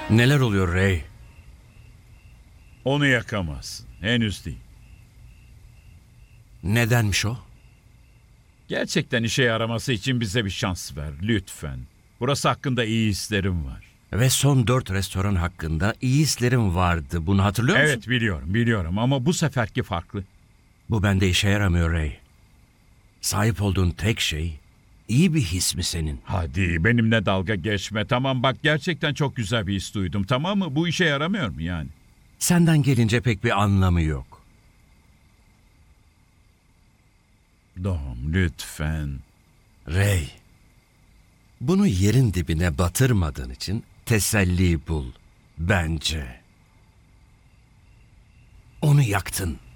Neler oluyor Ray? Onu yakamazsın. Henüz değil. Nedenmiş o? Gerçekten işe yaraması için bize bir şans ver lütfen. Burası hakkında iyi hislerim var. Ve son 4 restoran hakkında iyi hislerim vardı. Bunu hatırlıyor musun? Evet biliyorum ama bu seferki farklı. Bu bende işe yaramıyor Ray. Sahip olduğun tek şey iyi bir his mi senin? Hadi benimle dalga geçme. Tamam bak gerçekten çok güzel bir his duydum, tamam mı? Bu işe yaramıyor mu yani? Senden gelince pek bir anlamı yok. Dom lütfen. Ray, bunu yerin dibine batırmadığın için teselli bul. Bence. Onu yaktın.